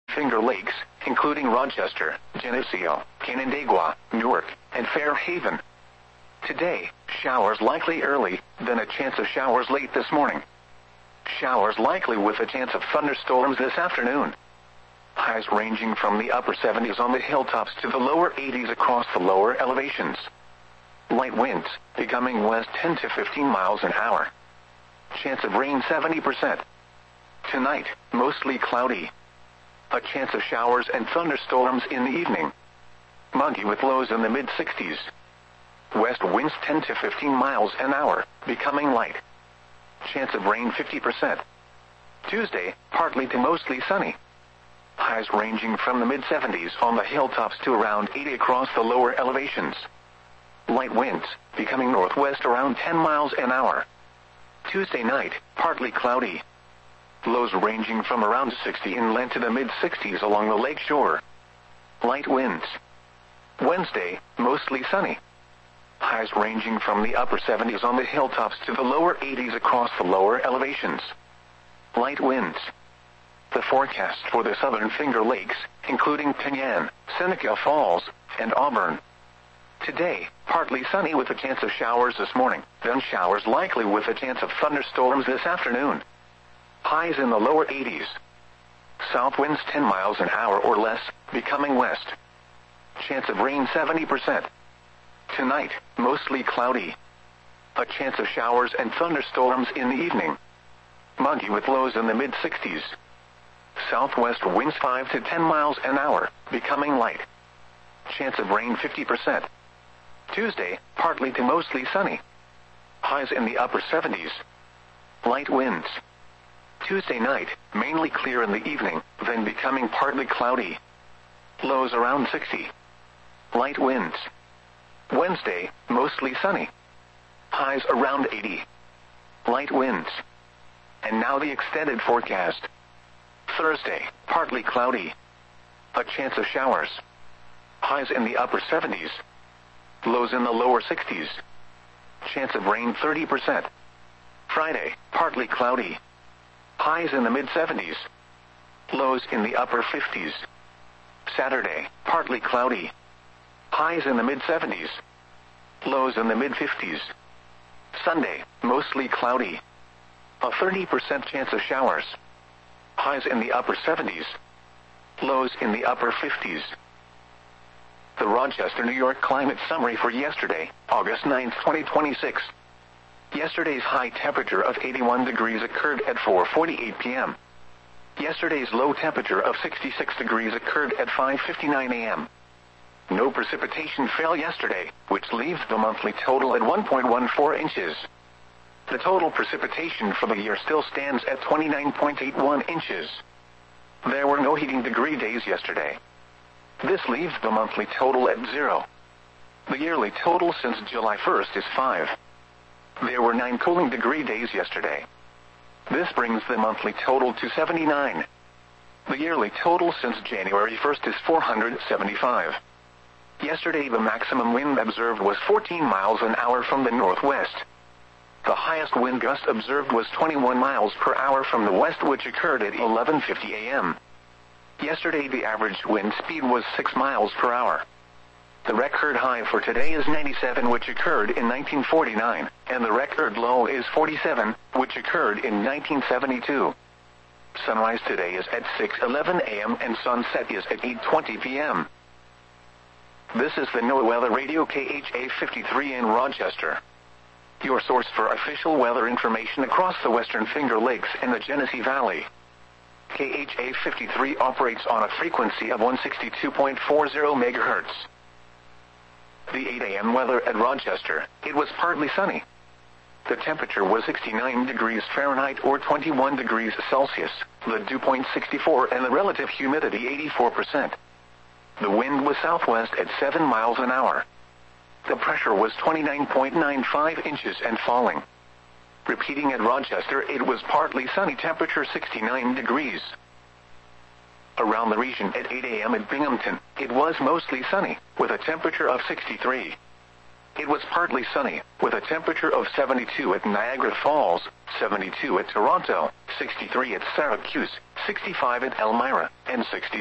Finger Lakes, including Rochester, Geneseo, Canandaigua, Newark, and Fairhaven. Today, showers likely early, then a chance of showers late this morning. Showers likely with a chance of thunderstorms this afternoon. Highs ranging from the upper 70s on the hilltops to the lower 80s across the lower elevations. Light winds, becoming west 10 to 15 miles an hour. Chance of rain 70%. Tonight, mostly cloudy. A chance of showers and thunderstorms in the evening. Muggy with lows in the mid-60s. West winds 10 to 15 miles an hour, becoming light. Chance of rain 50%. Tuesday, partly to mostly sunny. Highs ranging from the mid-70s on the hilltops to around 80 across the lower elevations. Light winds, becoming northwest around 10 miles an hour. Tuesday night, partly cloudy. Lows ranging from around 60 inland to the mid-60s along the lake shore. Light winds. Wednesday, mostly sunny. Highs ranging from the upper 70s on the hilltops to the lower 80s across the lower elevations. Light winds. The forecast for the southern Finger Lakes, including Penyan, Seneca Falls, and Auburn. Today, partly sunny with a chance of showers this morning, then showers likely with a chance of thunderstorms this afternoon. Highs in the lower 80s. South winds 10 miles an hour or less, becoming west. Chance of rain 70%. Tonight, mostly cloudy. A chance of showers and thunderstorms in the evening. Muggy with lows in the mid-60s. Southwest winds 5 to 10 miles an hour, becoming light. Chance of rain 50%. Tuesday, partly to mostly sunny. Highs in the upper 70s. Light winds. Tuesday night, mainly clear in the evening, then becoming partly cloudy. Lows around 60. Light winds. Wednesday, mostly sunny. Highs around 80. Light winds. And now the extended forecast. Thursday, partly cloudy. A chance of showers. Highs in the upper 70s. Lows in the lower 60s. Chance of rain 30%. Friday, partly cloudy. Highs in the mid-70s. Lows in the upper 50s. Saturday, partly cloudy. Highs in the mid-70s. Lows in the mid-50s. Sunday, mostly cloudy. A 30% chance of showers. Highs in the upper 70s. Lows in the upper 50s. The Rochester, New York climate summary for yesterday, August 9, 2026. Yesterday's high temperature of 81 degrees occurred at 4:48 p.m. Yesterday's low temperature of 66 degrees occurred at 5:59 a.m. No precipitation fell yesterday, which leaves the monthly total at 1.14 inches. The total precipitation for the year still stands at 29.81 inches. There were no heating degree days yesterday. This leaves the monthly total at 0. The yearly total since July 1st is 5. There were 9 cooling degree days yesterday. This brings the monthly total to 79. The yearly total since January 1st is 475. Yesterday the maximum wind observed was 14 miles an hour from the northwest. The highest wind gust observed was 21 miles per hour from the west, which occurred at 11:50 a.m. Yesterday the average wind speed was 6 miles per hour. The record high for today is 97, which occurred in 1949, and the record low is 47, which occurred in 1972. Sunrise today is at 6:11 a.m. and sunset is at 8:20 p.m. This is the NOAA Weather Radio KHA 53 in Rochester. Your source for official weather information across the Western Finger Lakes and the Genesee Valley. KHA 53 operates on a frequency of 162.40 megahertz. The 8 a.m. weather at Rochester, it was partly sunny. The temperature was 69 degrees Fahrenheit or 21 degrees Celsius, the dew point 64 and the relative humidity 84%. The wind was southwest at 7 miles an hour. The pressure was 29.95 inches and falling. Repeating at Rochester, it was partly sunny, temperature 69 degrees. Around the region at 8 a.m. at Binghamton, it was mostly sunny, with a temperature of 63. It was partly sunny, with a temperature of 72 at Niagara Falls, 72 at Toronto, 63 at Syracuse, 65 at Elmira, and 60